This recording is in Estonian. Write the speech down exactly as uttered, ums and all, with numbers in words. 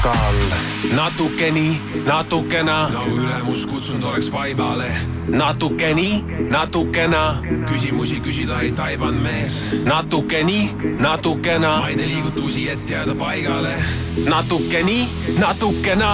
skaal. Natuke nii, natukena, nagu ülemus kutsunud oleks vaibale. Natuke nii, natukena, küsimusi küsida ei taiban mees. Natuke nii, natukena, ma ei tee liigutusi, et jääda paigale. Natuke nii, natukena,